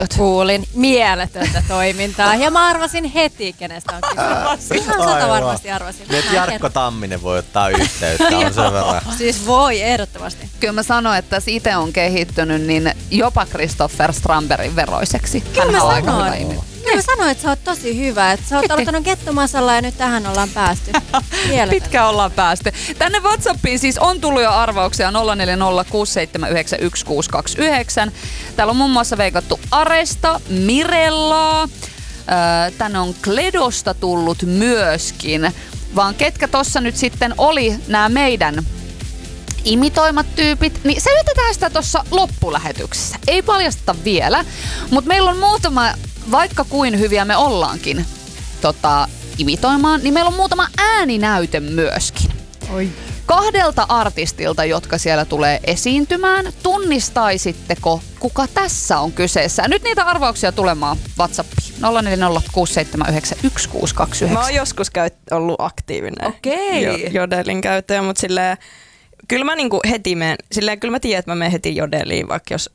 Kuulin mieletöntä toimintaa ja mä arvasin heti, kenestä on kyse. Ihan 100 varmasti arvasin. Nyt Jarkko Tamminen voi ottaa yhteyttä, on sen verran. Siis voi, ehdottomasti. Kyllä mä sanoin, että tässä itse on kehittynyt niin jopa Christopher Strandbergin veroiseksi. Kyllä mä sanoin, että sä oot tosi hyvä. Että sä oot aloittanut gettomasalla ja nyt tähän ollaan päästy. Pitkä ollaan päästy. Tänne WhatsAppiin siis on tullut jo arvauksia 0406791629. Täällä on muun muassa veikattu Aresta, Mirellaa. Tänne on Kledosta tullut myöskin. Vaan ketkä tossa nyt sitten oli nämä meidän imitoimat tyypit, niin selvitetään sitä tuossa loppulähetyksessä. Ei paljasteta vielä, mutta meillä on muutama, vaikka kuin hyviä me ollaankin imitoimaan, niin meillä on muutama ääninäyte myöskin. Oi. 2 artistilta, jotka siellä tulee esiintymään. Tunnistaisitteko, kuka tässä on kyseessä? Nyt niitä arvauksia tulemaan WhatsAppiin. 0406791629. Mä oon joskus ollut aktiivinen jodelin käyttäjä, mutta silleen, kyllä mä niinku heti menen, silleen kyllä mä tiedän, että mä menen heti jodeliin, vaikka jos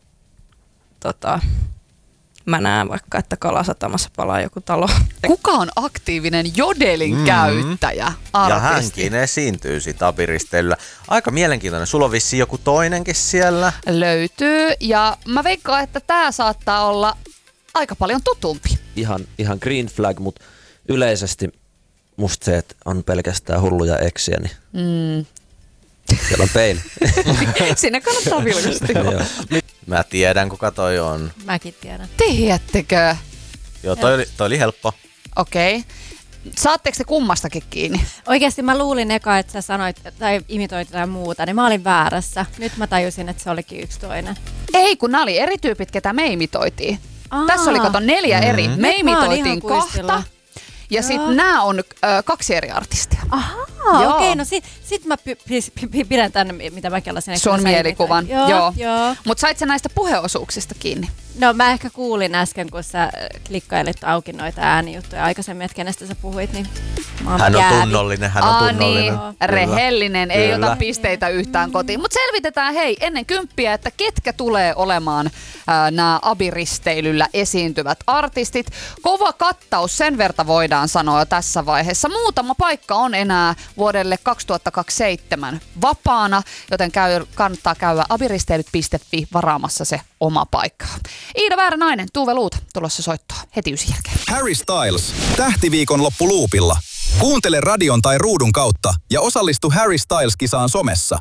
mä näen vaikka, että Kalasatamassa palaa joku talo. Kuka on aktiivinen jodelin käyttäjä, artisti? Ja hänkin esiintyy siitä abiristeilyllä. Aika mielenkiintoinen. Sulla on vissiin joku toinenkin siellä. Löytyy, ja mä veikkaan, että tää saattaa olla aika paljon tutumpi. Ihan green flag, mutta yleisesti musta se, että on pelkästään hulluja eksiä, niin siellä on peili. Sinne kannattaa vilkasti. Mä tiedän, kuka toi on. Mäkin tiedän. Tiedättekö? Joo, toi oli helppo. Okei. Saatteko te kummastakin kiinni? Oikeasti mä luulin eka, että sä sanoit tai imitoit jotain muuta, niin mä olin väärässä. Nyt mä tajusin, että se olikin yksi toinen. Ei, kun nämä oli eri tyypit, ketä me imitoitiin. Tässä oli, kato, 4 eri. Me imitoitiin 2. Ja sitten nämä on 2 eri artistia. Ahaa, okei, no sit mä pidän tänne, mitä mä kellasin. Sun mielikuvan, joo. Joo. Mut sait sä näistä puheosuuksista kiinni? No mä ehkä kuulin äsken, kun sä klikkailit auki noita äänijuttuja aikaisemmin, että kenestä sä puhuit, niin mä oon Hän on tunnollinen, Niin, rehellinen, ei ota pisteitä yhtään kotiin. Mut selvitetään ennen 10, että ketkä tulee olemaan nämä abiristeilyllä esiintyvät artistit. Kova kattaus, sen verta voidaan sanoa tässä vaiheessa. Muutama paikka on enää vuodelle 2027 vapaana, joten kannattaa käydä abiristeilyt.fi varaamassa se oma paikka. Iida Väärä-Nainen, Tuve Luuta, tulossa soittoa heti 9 jälkeen. Harry Styles, tähtiviikonloppu luupilla. Kuuntele radion tai ruudun kautta ja osallistu Harry Styles-kisaan somessa.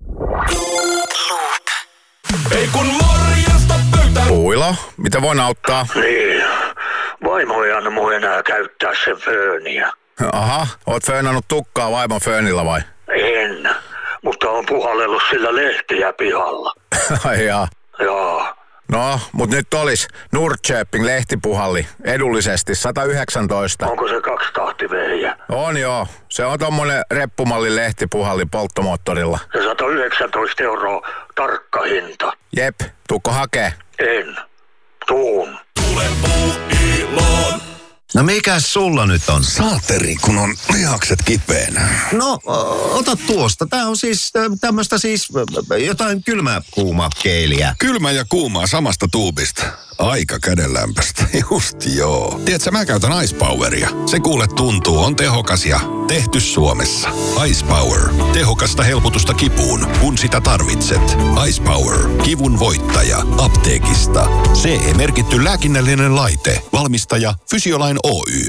Ei kun morjesta pöytään. Puilo, mitä voin auttaa? Niin, vaimo ei anna mun enää käyttää sen fööniä. Aha, oot föönannut tukkaa vaimon föönillä vai? En, mutta on puhallellut sillä lehtiä pihalla. Ai jaa. Jaa. No, mut nyt olis Nordköping lehtipuhalli edullisesti 119. Onko se 2-tahtivehjä? On joo, se on tommonen reppumallin lehtipuhalli polttomoottorilla. Ja 119 € tarkka hinta. Jep, tuukko hakee? En. Tuun. Tule Puuiloon. No mikäs sulla nyt on? Saatteri, kun on lihakset kipeänä. No, ota tuosta. Tää on siis tämmöstä siis jotain kylmää kuumaa keiliä. Kylmä ja kuumaa samasta tuubista. Aika kädenlämpöstä. Just joo. Tiedätkö, mä käytän Ice Poweria. Se kuule tuntuu, on tehokas ja tehty Suomessa. Ice Power. Tehokasta helpotusta kipuun, kun sitä tarvitset. Ice Power. Kivun voittaja. Apteekista. CE-merkitty lääkinnällinen laite. Valmistaja Fysiolain Oy.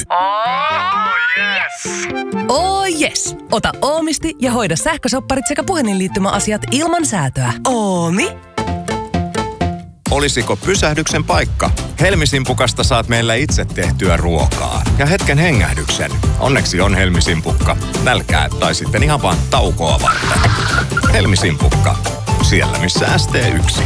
Oh yes! Ota Oomisti ja hoida sähkösopparit sekä puhelinliittymäasiat ilman säätöä. Oomi. Olisiko pysähdyksen paikka? Helmisimpukasta saat meillä itse tehtyä ruokaa. Ja hetken hengähdyksen. Onneksi on Helmisimpukka. Nälkää tai sitten ihan vaan taukoa varten. Helmisimpukka. Siellä missä ST1.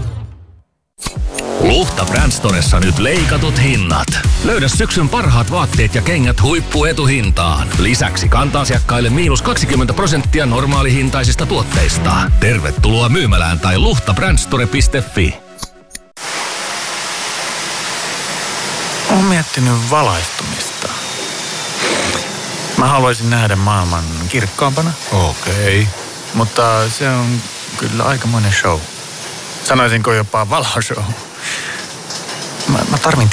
Luhta Brand Storessa nyt leikatut hinnat. Löydä syksyn parhaat vaatteet ja kengät huippuetuhintaan. Lisäksi kanta-asiakkaille -20% normaalihintaisista tuotteista. Tervetuloa myymälään tai luhtabrandstore.fi. Olen miettinyt valaistumista. Mä haluaisin nähdä maailman kirkkaampana. Okei. Mutta se on kyllä aikamoinen show. Sanoisinko jopa valoshow. Mä tarvin